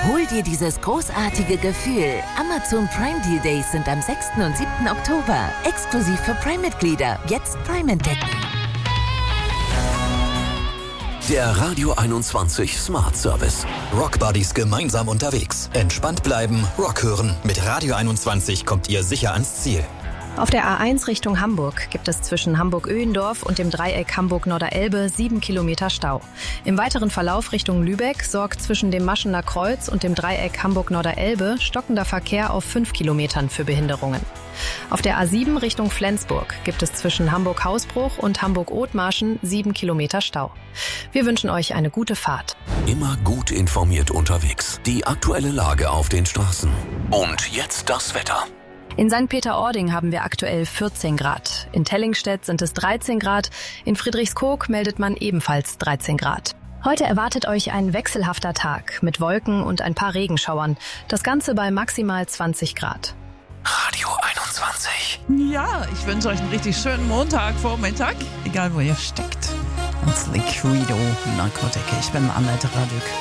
Hol dir dieses großartige Gefühl. Amazon Prime Deal Days sind am 6. und 7. Oktober. Exklusiv für Prime-Mitglieder. Jetzt Prime entdecken. Der Radio 21 Smart Service. Rock Buddies gemeinsam unterwegs. Entspannt bleiben, Rock hören. Mit Radio 21 kommt ihr sicher ans Ziel. Auf der A1 Richtung Hamburg gibt es zwischen Hamburg-Öhendorf und dem Dreieck Hamburg-Norderelbe 7 Kilometer Stau. Im weiteren Verlauf Richtung Lübeck sorgt zwischen dem Maschener Kreuz und dem Dreieck Hamburg-Norderelbe stockender Verkehr auf 5 Kilometern für Behinderungen. Auf der A7 Richtung Flensburg gibt es zwischen Hamburg-Hausbruch und Hamburg-Othmarschen 7 Kilometer Stau. Wir wünschen euch eine gute Fahrt. Immer gut informiert unterwegs. Die aktuelle Lage auf den Straßen. Und jetzt das Wetter. In St. Peter-Ording haben wir aktuell 14 Grad. In Tellingstedt sind es 13 Grad. In Friedrichskoog meldet man ebenfalls 13 Grad. Heute erwartet euch ein wechselhafter Tag mit Wolken und ein paar Regenschauern. Das Ganze bei maximal 20 Grad. Radio 21. Ja, ich wünsche euch einen richtig schönen Montagvormittag, egal wo ihr steckt. Als Liquido Narkotik. Ich bin Annette Radück.